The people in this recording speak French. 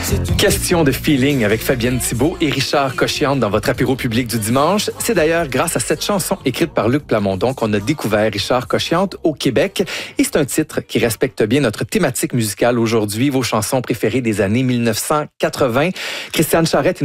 Question de feeling avec Fabienne Thibault et Richard Cochiante dans votre apéro public du dimanche. C'est d'ailleurs grâce à cette chanson écrite par Luc Plamondon qu'on a découvert Richard Cochiante au Québec. Et c'est un titre qui respecte bien notre thématique musicale aujourd'hui, vos chansons préférées des années 1980. Christiane Charette